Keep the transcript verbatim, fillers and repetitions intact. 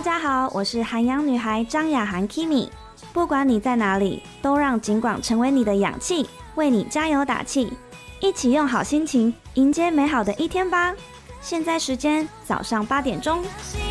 家好，我是韩阳女孩张雅涵 Kimi。不管你在哪里，都让警广成为你的氧气，为你加油打气。一起用好心情迎接美好的一天吧。现在时间早上八点钟。